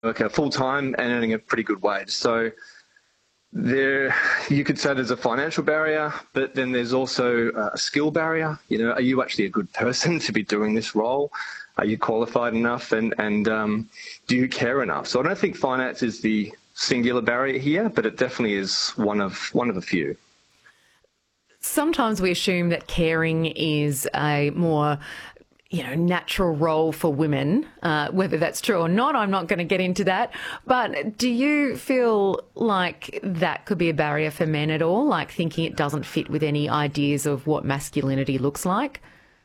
worker full-time and earning a pretty good wage. So there, you could say there's a financial barrier, but then there's also a skill barrier. You know, are you actually a good person to be doing this role? Are you qualified enough, and do you care enough? So I don't think finance is the singular barrier here, but it definitely is one of a few. Sometimes we assume that caring is a more natural role for women. Whether that's true or not, I'm not going to get into that. But do you feel like that could be a barrier for men at all, like thinking it doesn't fit with any ideas of what masculinity looks like?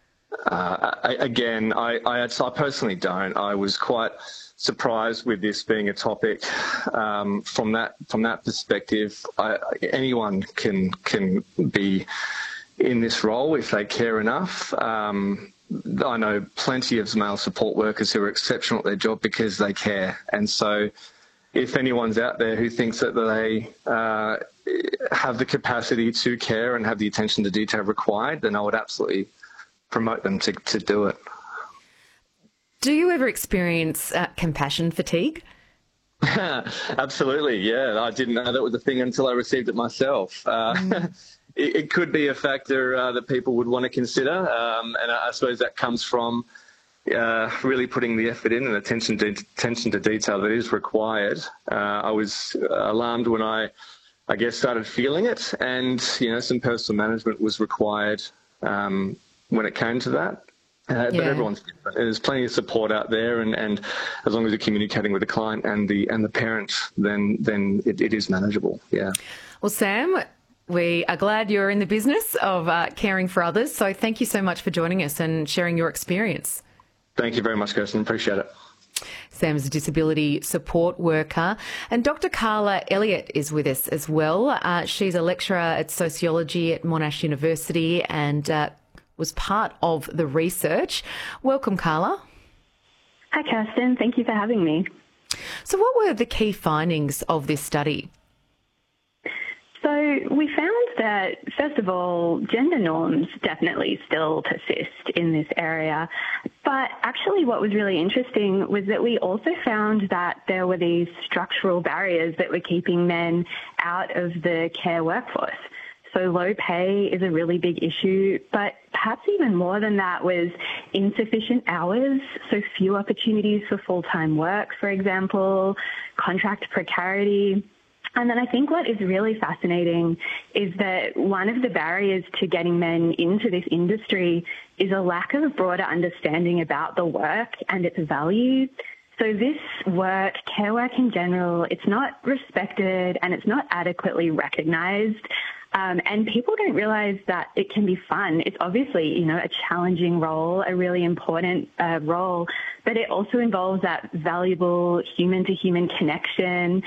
I personally don't. I was quite surprised with this being a topic from that perspective. Anyone can be in this role if they care enough. I know plenty of male support workers who are exceptional at their job because they care. And so if anyone's out there who thinks that they have the capacity to care and have the attention to detail required, then I would absolutely promote them to do it. Do you ever experience compassion fatigue? Absolutely, yeah. I didn't know that was a thing until I received it myself. It could be a factor that people would want to consider, and I suppose that comes from really putting the effort in and attention to detail that is required. I was alarmed when I guess started feeling it, and some personal management was required when it came to that. But everyone's different. There's plenty of support out there, and as long as you're communicating with the client and the parent, then it is manageable. Yeah. Well, Sam, we are glad you're in the business of caring for others. So thank you so much for joining us and sharing your experience. Thank you very much, Kirsten. Appreciate it. Sam's a disability support worker. And Dr. Carla Elliott is with us as well. She's a lecturer at sociology at Monash University and was part of the research. Welcome, Carla. Hi, Kirsten. Thank you for having me. So what were the key findings of this study? So we found that, first of all, gender norms definitely still persist in this area. But actually what was really interesting was that we also found that there were these structural barriers that were keeping men out of the care workforce. So low pay is a really big issue, but perhaps even more than that was insufficient hours, so few opportunities for full-time work, for example, contract precarity. And then I think what is really fascinating is that one of the barriers to getting men into this industry is a lack of broader understanding about the work and its value. So this work, care work in general, it's not respected and it's not adequately recognised. And people don't realise that it can be fun. It's obviously, a challenging role, a really important role, but it also involves that valuable human-to-human connection.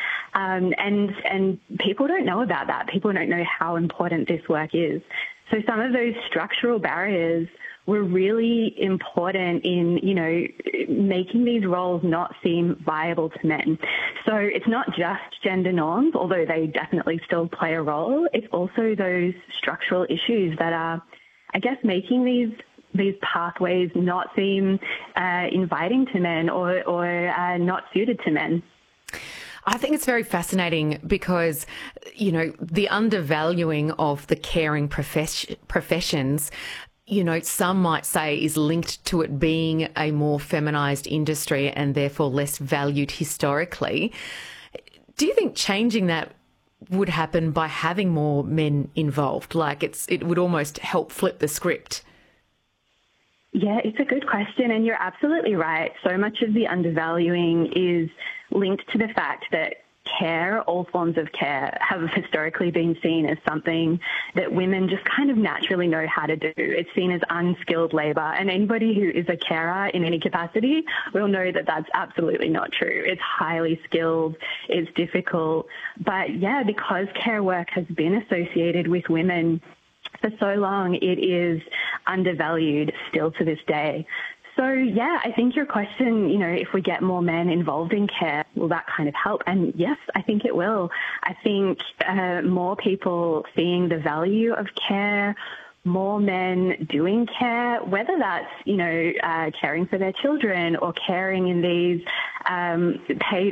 And people don't know about that. People don't know how important this work is. So some of those structural barriers were really important in, making these roles not seem viable to men. So it's not just gender norms, although they definitely still play a role. It's also those structural issues that are, making these pathways not seem inviting to men or not suited to men. I think it's very fascinating because, the undervaluing of the caring professions, some might say is linked to it being a more feminised industry and therefore less valued historically. Do you think changing that would happen by having more men involved? Like it would almost help flip the script? Yeah, it's a good question, and you're absolutely right. So much of the undervaluing is linked to the fact that care, all forms of care, have historically been seen as something that women just kind of naturally know how to do. It's seen as unskilled labour, and anybody who is a carer in any capacity will know that that's absolutely not true. It's highly skilled, it's difficult, but yeah, because care work has been associated with women for so long, it is undervalued still to this day. So, yeah, I think your question, if we get more men involved in care, will that kind of help? And yes, I think it will. I think more people seeing the value of care, more men doing care, whether that's, caring for their children or caring in these paid